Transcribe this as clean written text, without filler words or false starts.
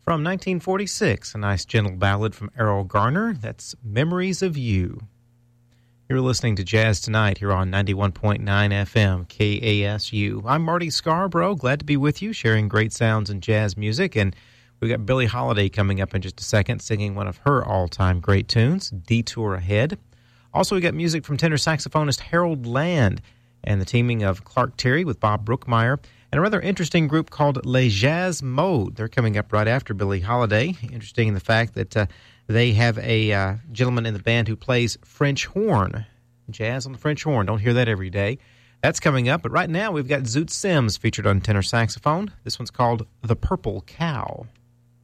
From 1946, a nice gentle ballad from Errol Garner. That's Memories of You. You're listening to Jazz Tonight here on 91.9 FM KASU. I'm Marty Scarborough, glad to be with you, sharing great sounds and jazz music. And we've got Billie Holiday coming up in just a second, singing one of her all-time great tunes, Detour Ahead. Also, we got music from tenor saxophonist Harold Land and the teaming of Clark Terry with Bob Brookmeyer, and a rather interesting group called Les Jazz Mode. They're coming up right after Billie Holiday. Interesting in the fact that they have a gentleman in the band who plays French horn. Jazz on the French horn. Don't hear that every day. That's coming up. But right now, we've got Zoot Sims featured on tenor saxophone. This one's called The Purple Cow.